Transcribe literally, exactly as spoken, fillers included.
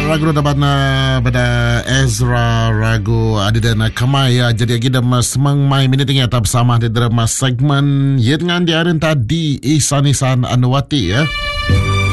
Ragu dapat na pada Ezra Ragu ada dan kamai ya jadi kita semang mai minitingnya tak bersama di dalam segmen yang dengan diaran tadi Ihsan Ihsan Anwati ya.